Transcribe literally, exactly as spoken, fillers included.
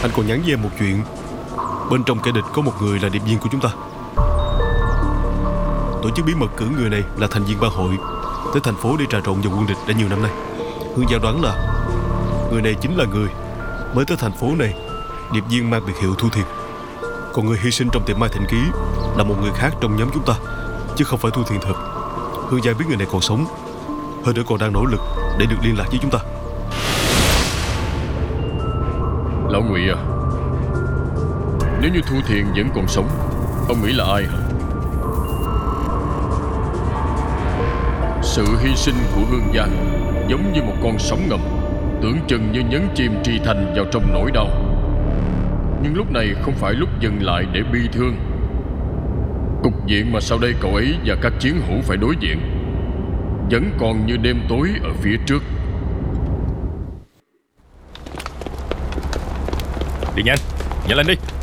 Anh còn nhắn với em một chuyện. Bên trong kẻ địch có một người là điệp viên của chúng ta. Tổ chức bí mật cử người này là thành viên ban hội tới thành phố để trà trộn vào quân địch đã nhiều năm nay. Hương Giang đoán là người này chính là người mới tới thành phố này, điệp viên mang biệt hiệu Thu Thiền. Còn người hy sinh trong tiệm Mai Thịnh Ký là một người khác trong nhóm chúng ta, chứ không phải Thu Thiền thật. Hương Giang biết người này còn sống, hơn nữa còn đang nỗ lực để được liên lạc với chúng ta. Lão Ngụy à, nếu như Thu Thiền vẫn còn sống, ông nghĩ là ai hả? Sự hy sinh của Hương Giang giống như một con sóng ngầm, tưởng chừng như nhấn chìm Trì Thành vào trong nỗi đau. Nhưng lúc này không phải lúc dừng lại để bi thương. Cục diện mà sau đây cậu ấy và các chiến hữu phải đối diện vẫn còn như đêm tối ở phía trước. Đi nhanh, nhanh lên đi.